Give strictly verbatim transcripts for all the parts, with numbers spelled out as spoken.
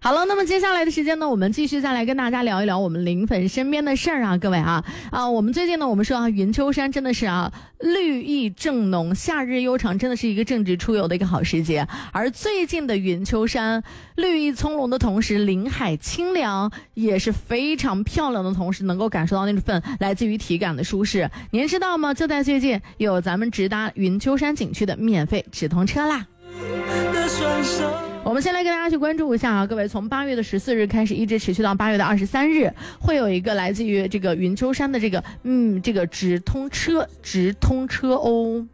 好了，那么接下来的时间呢，我们继续再来跟大家聊一聊我们临汾身边的事儿啊，各位啊啊，我们最近呢，我们说啊，云丘山真的是啊，绿意正浓，夏日悠长，真的是一个正值出游的一个好时节。而最近的云丘山，绿意葱茏的同时，林海清凉，也是非常漂亮的同时，能够感受到那份来自于体感的舒适。您知道吗？就在最近，有咱们直达云丘山景区的免费直通车啦。我们先来跟大家去关注一下啊，各位，从八月的十四日开始，一直持续到八月的二十三日，会有一个来自于这个云丘山的这个嗯这个直通车直通车哦。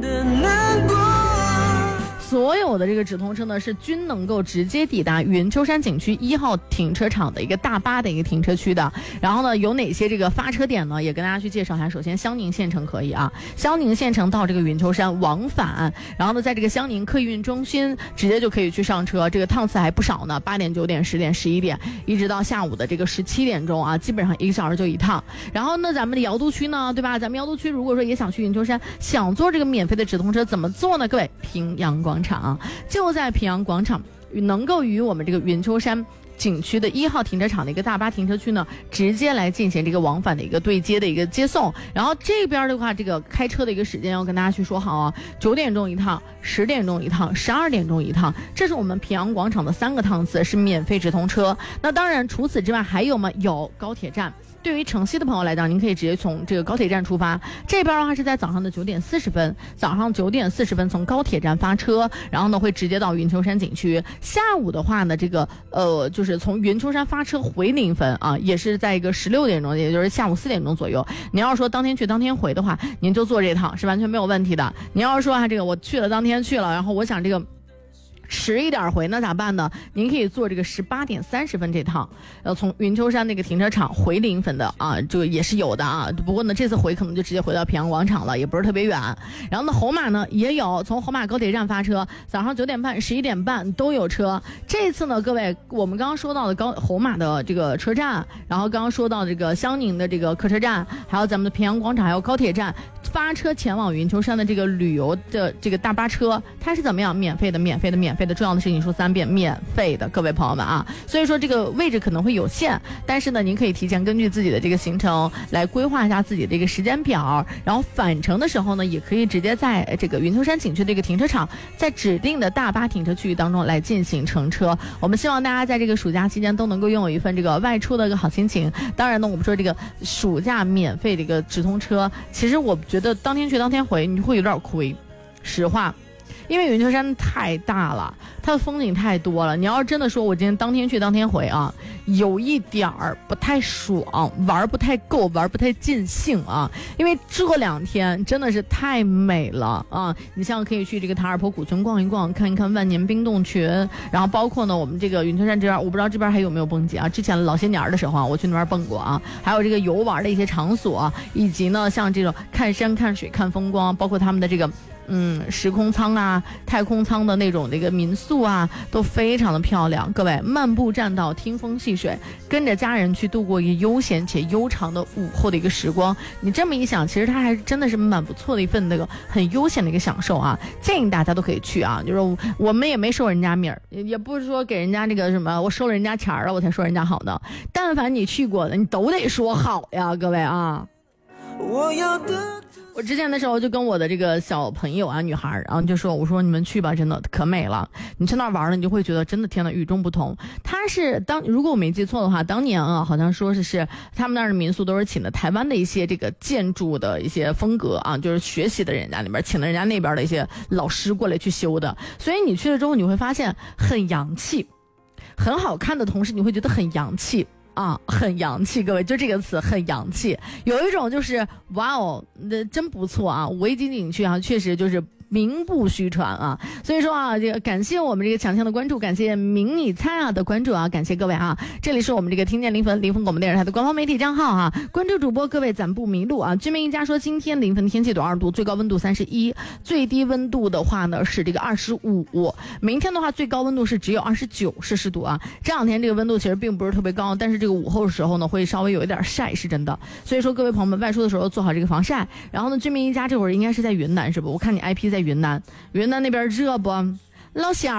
所有的这个直通车呢，是均能够直接抵达云丘山景区一号停车场的一个大巴的一个停车区的。然后呢，有哪些这个发车点呢？也跟大家去介绍一下。首先，襄宁县城可以啊，襄宁县城到这个云丘山往返，然后呢，在这个襄宁客运中心直接就可以去上车，这个趟次还不少呢，八点、九点、十点、十一点，一直到下午的这个十七点钟啊，基本上一个小时就一趟。然后呢，咱们的瑶都区呢，对吧？咱们瑶都区如果说也想去云丘山，想坐这个免费的直通车，怎么做呢？各位，平阳广场就在平阳广场，能够与我们这个云丘山景区的一号停车场的一个大巴停车区呢，直接来进行这个往返的一个对接的一个接送。然后这边的话，这个开车的一个时间要跟大家去说好啊，九点钟一趟，十点钟一趟，十二点钟一趟，这是我们平阳广场的三个趟次是免费直通车。那当然，除此之外还有吗？有高铁站。对于城西的朋友来讲，您可以直接从这个高铁站出发。这边的话是在早上的九点四十分，早上九点四十分从高铁站发车，然后呢会直接到云丘山景区。下午的话呢，这个呃就是从云丘山发车回临汾啊，也是在一个十六点钟，也就是下午四点钟左右。您要是说当天去当天回的话，您就坐这趟是完全没有问题的。您要是说啊这个我去了当天去了，然后我想这个迟一点回，那咋办呢？您可以坐这个十八点三十分这趟，呃，从云丘山那个停车场回临汾的啊，这个也是有的啊。不过呢，这次回可能就直接回到平阳广场了，也不是特别远。然后呢，侯马呢也有，从侯马高铁站发车，早上九点半、十一点半都有车。这次呢，各位，我们刚刚说到的高侯马的这个车站，然后刚刚说到这个襄宁的这个客车站，还有咱们的平阳广场，还有高铁站。发车前往云丘山的这个旅游的这个大巴车，它是怎么样？免费的，免费的，免费的。重要的事情说三遍，免费的，各位朋友们啊。所以说这个位置可能会有限，但是呢，您可以提前根据自己的这个行程来规划一下自己的一个时间表，然后返程的时候呢，也可以直接在这个云丘山景区的一个停车场，在指定的大巴停车区域当中来进行乘车。我们希望大家在这个暑假期间都能够拥有一份这个外出的一个好心情。当然呢，我们说这个暑假免费的一个直通车，其实我觉得当天去当天回你会有点亏，实话。因为云丘山太大了，它的风景太多了。你要是真的说我今天当天去当天回啊，有一点儿不太爽，玩不太够，玩不太尽兴啊。因为这两天真的是太美了啊！你像可以去这个塔尔坡古村逛一逛，看一看万年冰冻群，然后包括呢我们这个云丘山这边，我不知道这边还有没有蹦极啊。之前老些年的时候啊，我去那边蹦过啊。还有这个游玩的一些场所啊，以及呢像这种看山看水看风光，包括他们的这个嗯，时空舱啊，太空舱的那种那个民宿啊，都非常的漂亮。各位漫步栈道，听风戏水，跟着家人去度过一个悠闲且悠长的午后的一个时光。你这么一想，其实它还真的是蛮不错的一份那个很悠闲的一个享受啊！建议大家都可以去啊。就是我们也没收人家米儿，也不是说给人家这个什么，我收了人家钱了我才说人家好的。但凡你去过的，你都得说好呀，各位啊。我要的。我之前的时候就跟我的这个小朋友啊，女孩，然后就说，我说你们去吧，真的可美了。你去那儿玩了，你就会觉得真的天哪，与众不同。他是当如果我没记错的话，当年啊，好像说是是他们那儿的民宿都是请的台湾的一些这个建筑的一些风格啊，就是学习的人家里边请的人家那边的一些老师过来去修的。所以你去了之后，你会发现很洋气，很好看的同时，你会觉得很洋气。啊，很洋气，各位，就这个词很洋气，有一种就是哇哦，那真不错啊，维吉景区啊，确实就是名不虚传啊。所以说啊，这个感谢我们这个强强的关注，感谢明你猜啊的关注啊，感谢各位啊。这里是我们这个听见临汾临汾广播电视台的官方媒体账号啊，关注主播各位咱不迷路啊。居民一家说今天临汾天气多二度，最高温度三十一，最低温度的话呢是这个二十五，明天的话最高温度是只有二十九摄氏度啊。这两天这个温度其实并不是特别高，但是这个午后的时候呢会稍微有一点晒，是真的。所以说各位朋友们外出的时候做好这个防晒。然后呢，居民一家这会儿应该是在云南是不？我看你 I P 在云南，云南那边热不？老乡